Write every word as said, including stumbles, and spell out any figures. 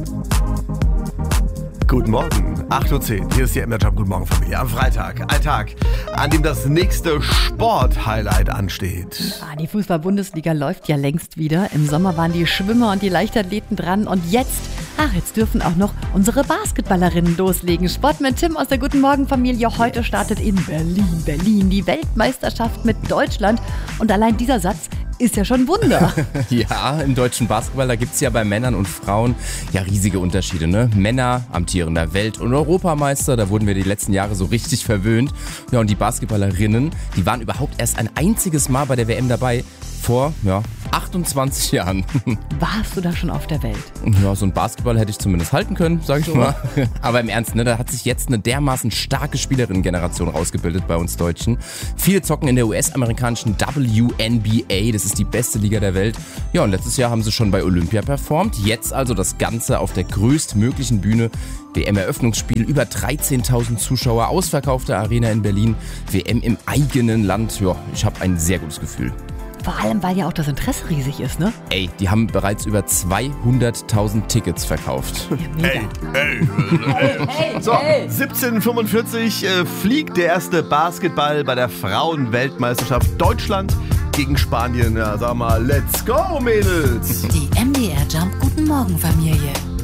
Guten Morgen, acht Uhr zehn. Hier ist die M D R Jump. Guten Morgen, Familie. Am Freitag, ein Tag, an dem das nächste Sport-Highlight ansteht. Ah, die Fußball-Bundesliga läuft ja längst wieder. Im Sommer waren die Schwimmer und die Leichtathleten dran. Und jetzt, ach, jetzt dürfen auch noch unsere Basketballerinnen loslegen. Sport mit Tim aus der Guten Morgen Familie. Heute startet in Berlin, Berlin die Weltmeisterschaft mit Deutschland. Und allein dieser Satz ist ja schon ein Wunder. Ja, im deutschen Basketball, da gibt es ja bei Männern und Frauen ja riesige Unterschiede, ne? Männer, amtierender Welt- und Europameister, da wurden wir die letzten Jahre so richtig verwöhnt. Ja, und die Basketballerinnen, die waren überhaupt erst ein einziges Mal bei der W M dabei, vor, ja, achtundzwanzig Jahren. Warst du da schon auf der Welt? Ja, so ein Basketball hätte ich zumindest halten können, sag ich so. mal. Aber im Ernst, ne, da hat sich jetzt eine dermaßen starke Spielerinnen-Generation rausgebildet bei uns Deutschen. Viele zocken in der U S-amerikanischen W N B A, das ist die beste Liga der Welt. Ja, und letztes Jahr haben sie schon bei Olympia performt. Jetzt also das Ganze auf der größtmöglichen Bühne. W M-Eröffnungsspiel, über dreizehntausend Zuschauer, ausverkaufte Arena in Berlin. W M im eigenen Land. Ja, ich habe ein sehr gutes Gefühl. Vor allem, weil ja auch das Interesse riesig ist, ne? Ey, die haben bereits über zweihunderttausend Tickets verkauft. Ja, mega. Hey, hey, hey. So, siebzehn Uhr fünfundvierzig äh, fliegt der erste Basketball bei der Frauen-Weltmeisterschaft Deutschland gegen Spanien. Ja, sag mal, let's go, Mädels! Die M D R Jump Guten Morgen Familie.